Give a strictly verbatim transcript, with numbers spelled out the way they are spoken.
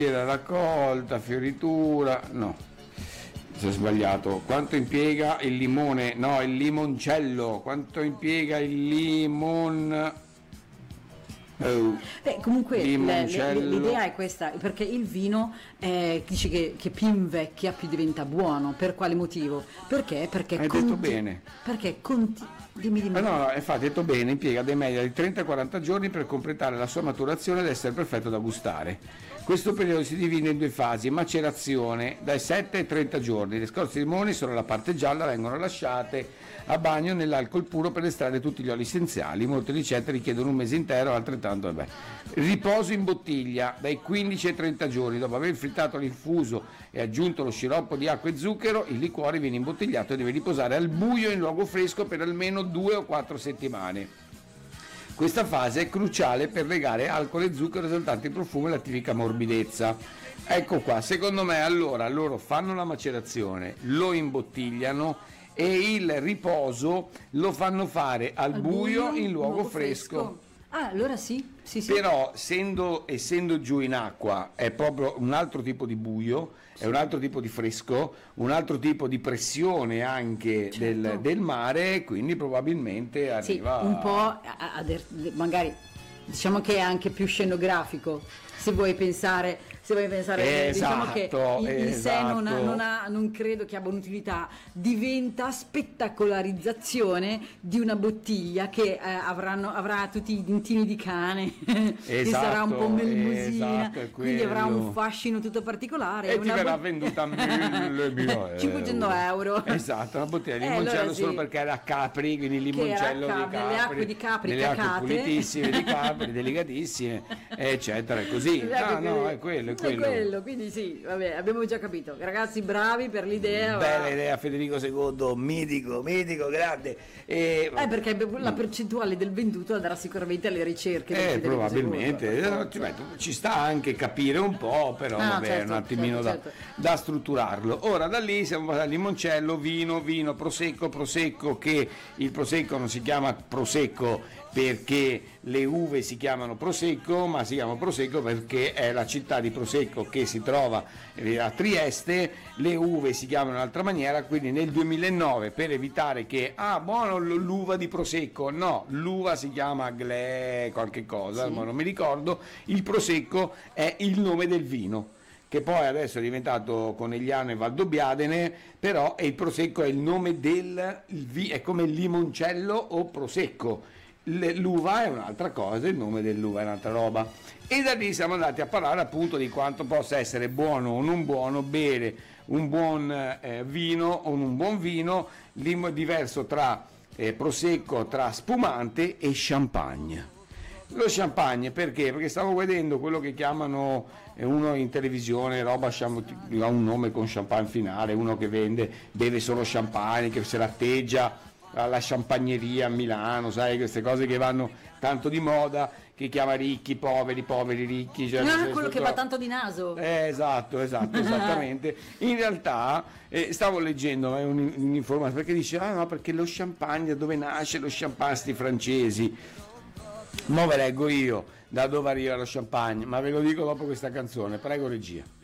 la raccolta, fioritura, no, si è sbagliato. Quanto impiega il limone? No, il limoncello. Quanto impiega il limon? Oh, Beh, comunque le- le- l'idea è questa, perché il vino eh, dice che, che più invecchia più diventa buono. Per quale motivo? Perché? Perché Hai detto bene. Perché conti- dimmi dimmi. Ma no, no, infatti, detto bene, impiega dei media di trenta quaranta giorni per completare la sua maturazione ed essere perfetto da gustare. Questo periodo si divide in due fasi: macerazione dai sette ai trenta giorni. Le scorze di limone, solo la parte gialla, vengono lasciate a bagno nell'alcol puro per estrarre tutti gli oli essenziali. Molte ricette richiedono un mese intero, altrettanto vabbè. Riposo in bottiglia dai quindici ai trenta giorni. Dopo aver frittato l'infuso e aggiunto lo sciroppo di acqua e zucchero, il liquore viene imbottigliato e deve riposare al buio in luogo fresco per almeno due o quattro settimane. Questa fase è cruciale per legare alcol e zucchero esaltanti il profumo e la tipica morbidezza. Ecco qua, secondo me allora loro fanno la macerazione, lo imbottigliano e il riposo lo fanno fare al, Al buio, buio, in luogo fresco. Ah, allora sì, sì, sì. Però essendo, essendo giù in acqua è proprio un altro tipo di buio, è un altro tipo di fresco, un altro tipo di pressione anche Certo. del, del mare, quindi probabilmente Sì, arriva un po' a- a- a- magari diciamo che è anche più scenografico, se vuoi pensare, se vuoi pensare diciamo che Esatto, in, in sé non, ha- esatto. non, ha- non credo che abbia un'utilità, diventa spettacolarizzazione di una bottiglia che eh, avranno, avrà tutti i dentini di cane e sarà un po' melmusina, esatto, è quindi avrà un quello. fascino tutto particolare. E ti Una verrà bot- venduta a mille euro. cinquecento euro. Esatto, una bottiglia di Eh, limoncello allora sì. solo perché era a Capri, quindi il Che era a limoncello di Capri, Capri, nelle acque di Capri nelle acque cacate. pulitissime di Capri, delicatissime, eccetera, e così. Ecco, No, no, quindi- è quello, è è quello. quello, quindi sì, vabbè, abbiamo già capito. Ragazzi, bravi per l'idea. Bella va. idea, Federico secondo, mitico, mitico, grande. E, Eh, perché la percentuale del venduto andrà sicuramente alle ricerche. del Eh, Federico probabilmente, secondo, per Eh, forza. ci, metto- ci sta anche capire un po', però Ah, vabbè, certo, un attimino certo, da, certo. da strutturarlo. Ora da lì siamo passati al limoncello, vino, vino, prosecco, prosecco, che il prosecco non si chiama prosecco perché le uve si chiamano prosecco, ma si chiama prosecco perché è la città di Prosecco che si trova eh, a Trieste. Le uve si chiamano in un'altra maniera, quindi nel duemilanove, per evitare che ah buono l- l'uva di prosecco, no, l'uva si chiama Gle qualche cosa, Sì. ma non mi ricordo. Il prosecco è il nome del vino, che poi adesso è diventato Conegliano e Valdobbiadene, però è il prosecco è il nome del il vi- è come il limoncello o prosecco. L- l'uva è un'altra cosa, il nome dell'uva è un'altra roba. E da lì siamo andati a parlare appunto di quanto possa essere buono o non buono bere un buon eh, vino o un buon vino, lim- diverso tra eh, prosecco, tra spumante e champagne. Lo champagne perché? Perché stavo vedendo quello che chiamano eh, uno in televisione, roba cham- ha un nome con champagne finale, uno che vende, beve solo champagne, che se l'atteggia alla champagneria a Milano, sai, queste cose che vanno tanto di moda, che chiama ricchi, poveri, poveri, ricchi. Cioè, Non nel è senso quello che tro- va tanto di naso. Eh, esatto, esatto, esattamente. In realtà eh, stavo leggendo eh, un- un'informazione perché dice ah no, perché lo champagne, dove nasce lo champagne sti francesi. Mo ve leggo io da dove arriva lo champagne, ma ve lo dico dopo questa canzone, prego regia.